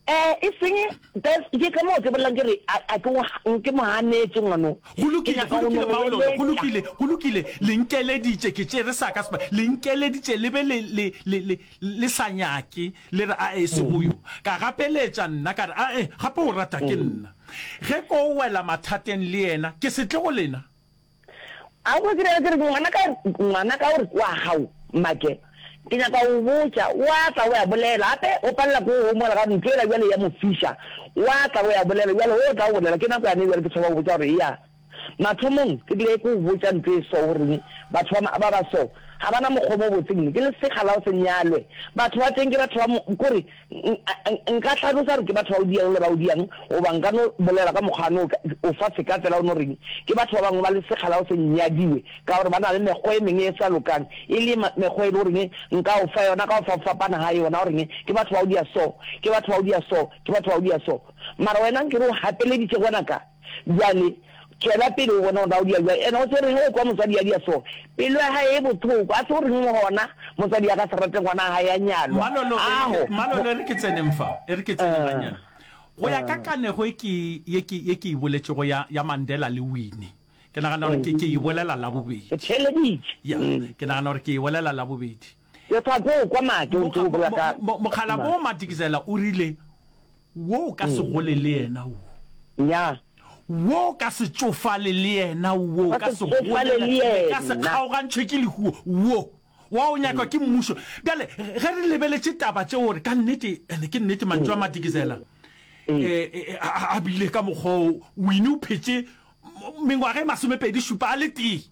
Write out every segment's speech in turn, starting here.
e seng ke ka mo tsebela ngere a ke mo hanetse ngano Hulukile linkeleditse ke tsere saka spa linkeleditse lebe le sanyaki le ra a sebuyo ka gapeletsa nna ka a gape o rata ke nna ge ko wela mathateng le yena ke setle go lena a go dire ngwana ka o wa hao make ina ka o botsa wa tla wa bolela ape o palla go mo la ga ntlela jale ya mofisha wa tla wa bolela jale o tla o bolela ke na ka ne ke tshaba go botsa re ya mathomong ke dire go botsa ntwe so gore batho ba so ha bana moghomo botseng ke le segala o senyalwe batho ba teng ke batho ba gore nka tlhalosa re ke batho ba o diang le ba o diang o banga no bolela ka mogano o fa se ka tsela o no reng ke batho ba bangwe ba le segala o senyadiwe ka gore bana le megwe e mengwe e sa lokang e le megwe le reng nka o fa yona ka o fa fapana ha yona o reng ke batho ba o dia so ke batho ba o dia so ke batho ba o dia so mara wena ke re o hateleditse gona ka jale kela pele o bona o dia ena o tsere he kwa motsadi ya dia so pele ha e bothoko a se re mo hona motsadi ya ka serate ngwana ha ya nyalo malolo re ke tsene mfa re ke tsene nganyana go ya ka kanego ye ke iboletse go ya Mandela le Winnie ke nagana gore ke ibolela la bobedi ya ke nagana gore ke ibolela la bobedi yo tsago kwa mate o tlo bola ka mogala bo matikizela o rile wo ka se gole le yena o ya wo ka se tsofale le yena wo ka se gole le yena ka se kgaogantšwe ke lehuo wo wa o nyaka ke mmušo bjale ge re lebeletse taba tse gore ka nnete ene ke nnete mantso a matikizela a bile ka mokgwa Winnie o phetse mengwaga e 27 a le tee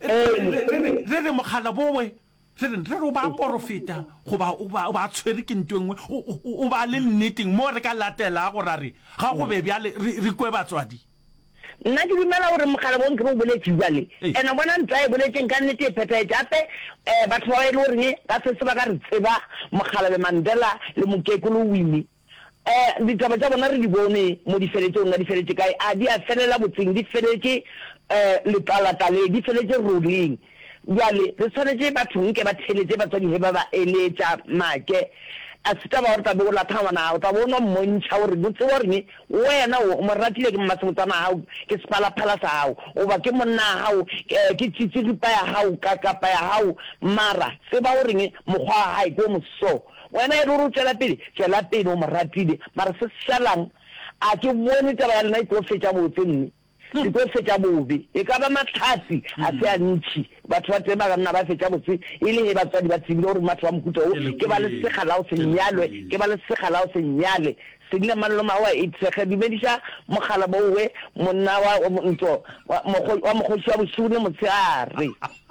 re re mogala bowe re o ba porofeta goba o ba tshwere ke ntwengwe o ba le nneteng mo re ka latela go rare ga go be bjale re kwe batswadi nna ke dumela gore mogala bo nke bo boletse jale ena bona ntla e boletseng ka nnete e phetaetse ape batho ba e le gore ka se ba ka re tseba mogala le Mandela le Mokekolo Winnie ditaba tsa bona re di bone mo difeletseng na difeletse kae a di a felela botseng di feletse le talatale di feletse rolling jale re tshwanetse batho nke ba theletse batswadi he ba ba eletsa make a sita ba orta bo la thawana o ta bona montsha gore botse gore wena o mo ratile ke mmatsotsana hao ke spala phala sa hao o ba ke monna hao ke tsitsi pa ya hao ka pa ya hao mara se ba gore mogwa hae go moso wena e ruru tsela pele o mo ratile mara se salang a ke bone taba ya nna e tlo fetsa botseng ke tlo fetsa bobe e ka ba matlhatsi a se a ntshi batho ba tseba ka nna ba fetsa botse e le he batswadi ba tsibile gore matho ba mokuta o ke ba le segala o senyalwe ke ba le segala o senyale se dile mallo mawa e tsege dimedisha mogala bowe monna wa ntso wa mogotsi wa bosune motseare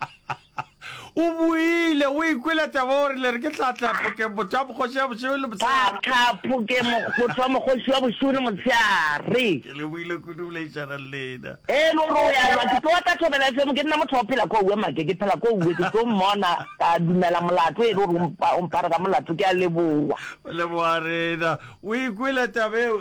o buile o ikwela tabore le re ke tlatla ke botsa mogotsi wa bosune le motseare ka ke mogotsi wa mogotsi wa bosune motseare ke le buile go dula itshana lena no ya ba ke tota tobela se mo ke nna motho phela ko we make ke phela ko we ke tlo mona ka dumela molato e re o mpara ka molato ke a leboa rena o ikwela tabeo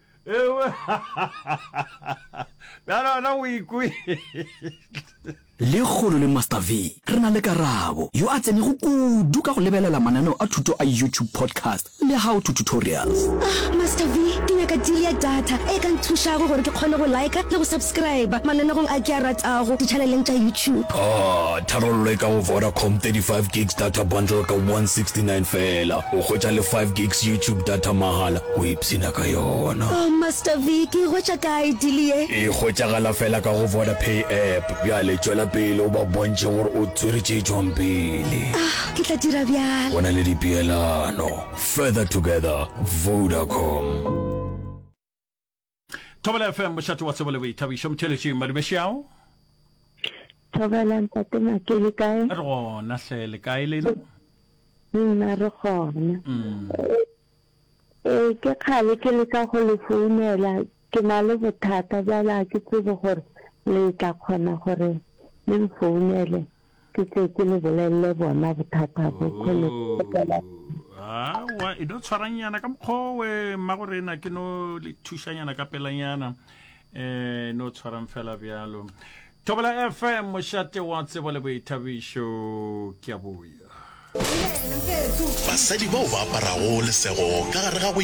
no o ikwe le kgolo le Master V re na le Karabo yo a tsene go kudu ka go lebelela mananeo a thuto a YouTube podcast le how to tutorials Master V ka dilia data e ka nthuša go gore ke kgone go like le go subscribe mananeo a ke a ratago di channeleng tsa YouTube tharollo ka go Vodacom 35 gigs data bundle ka 169 fela o khotsa le 5 gigs YouTube data mahala o ipsina ka yona Master V ke go tsa ka dilie e khotsa gala fela ka go Vodapay app ya le tswela pele o ba bontshe gore o tsweretse tšompele ke tla dira bjalo bona le dipielano further together Vodacom Tobela FM boshatho wa tsebole we thabisho mtheletse madimeshiao Tobela ntate makele kae rona hlele kae le nna re gona ke khale ke le ka go le founela ke na le bothata bjala ke tsebe gore le tla kgona gore le mfounele ke tse ke le bolelle bona bothata bo khole wa e do tshwaranyana ka mkhowe magorena ke no le thushanyana ka pelanyana no tshwaram fela bjalo Tobela FM moshate wa tsebole boithabisho ke a buya basadi bao ba aparago lesego ka gare ga